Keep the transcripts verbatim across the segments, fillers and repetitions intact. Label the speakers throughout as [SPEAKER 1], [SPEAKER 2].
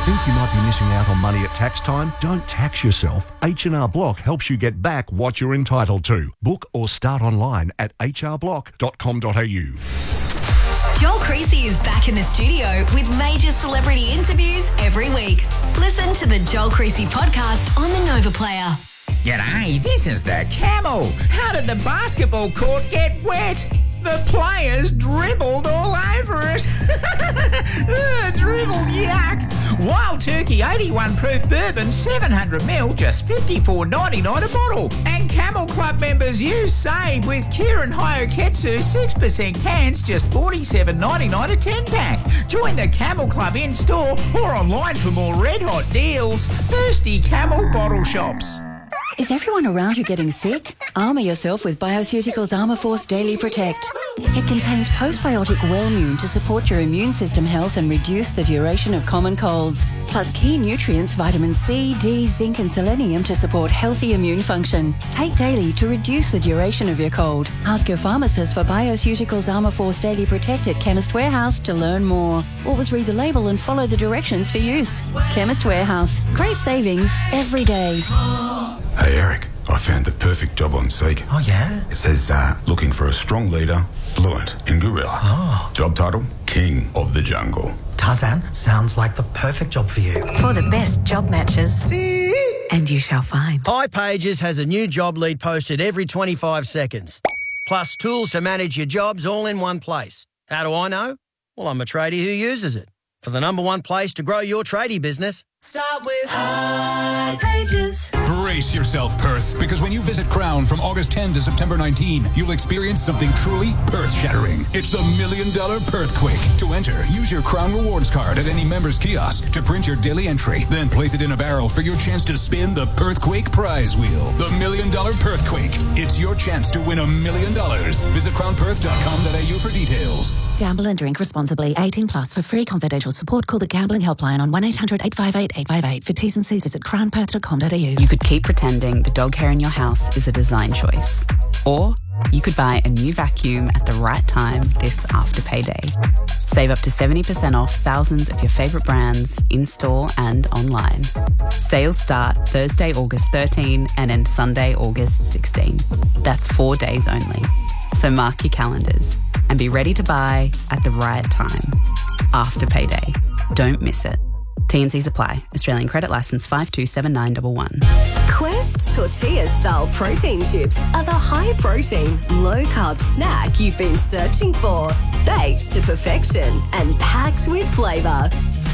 [SPEAKER 1] Think you might be missing out on money at tax time? Don't tax yourself. H and R Block helps you get back what you're entitled to. Book or start online at h r block dot com dot a u.
[SPEAKER 2] Joel Creasy is back in the studio with major celebrity interviews every week. Listen to the Joel Creasy podcast on the Nova Player.
[SPEAKER 3] G'day, this is the Camel. How did the basketball court get wet? The players dribbled all over it. Ugh, dribbled, yuck. Wild Turkey eighty-one proof bourbon, seven hundred milliliters, just fifty-four ninety-nine a bottle. And Camel Club members, you save with Kieran Hyoketsu six percent cans, just forty-seven ninety-nine a ten pack. Join the Camel Club in store or online for more red hot deals. Thirsty Camel bottle shops.
[SPEAKER 4] Is everyone around you getting sick? Armour yourself with Bioceuticals Armourforce Daily Protect. It contains postbiotic Wellmune to support your immune system health and reduce the duration of common colds. Plus key nutrients, vitamin C, D, zinc and selenium to support healthy immune function. Take daily to reduce the duration of your cold. Ask your pharmacist for Bioceuticals Armourforce Daily Protect at Chemist Warehouse to learn more. Always read the label and follow the directions for use. Chemist Warehouse. Great savings every day.
[SPEAKER 5] Hey Eric, I found the perfect job on Seek.
[SPEAKER 6] Oh yeah?
[SPEAKER 5] It says, uh, looking for a strong leader, fluent in gorilla.
[SPEAKER 6] Oh.
[SPEAKER 5] Job title, King of the Jungle.
[SPEAKER 6] Tarzan, sounds like the perfect job for you.
[SPEAKER 7] For the best job matches. And you shall find.
[SPEAKER 8] hipages has a new job lead posted every twenty-five seconds. Plus tools to manage your jobs all in one place. How do I know? Well, I'm a tradie who uses it. For the number one place to grow your tradie business,
[SPEAKER 9] start with hipages.
[SPEAKER 10] Brace yourself, Perth, because when you visit Crown from August tenth to September nineteenth, you'll experience something truly Perth-shattering. It's the Million Dollar Perthquake. To enter, use your Crown Rewards card at any member's kiosk to print your daily entry. Then place it in a barrel for your chance to spin the Perthquake prize wheel. The Million Dollar Perthquake. It's your chance to win a million dollars. Visit crown perth dot com dot a u for details.
[SPEAKER 11] Gamble and drink responsibly. eighteen plus. For free confidential support, call the Gambling Helpline on one eight hundred eight five eight eight five eight. For T's and C's, visit crown perth dot com dot a u.
[SPEAKER 12] You could keep pretending the dog hair in your house is a design choice. Or you could buy a new vacuum at the right time this after payday. Save up to seventy percent off thousands of your favourite brands in-store and online. Sales start Thursday, August thirteenth and end Sunday, August sixteenth. That's four days only. So mark your calendars and be ready to buy at the right time. After payday. Don't miss it. T and C's apply. Australian credit licence five two seven nine one one.
[SPEAKER 2] Quest tortilla-style protein chips are the high-protein, low-carb snack you've been searching for. Baked to perfection and packed with flavour.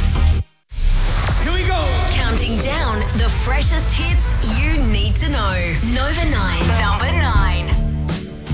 [SPEAKER 9] Here we go.
[SPEAKER 2] Counting down the freshest hits you need to know. Nova nine, number nine.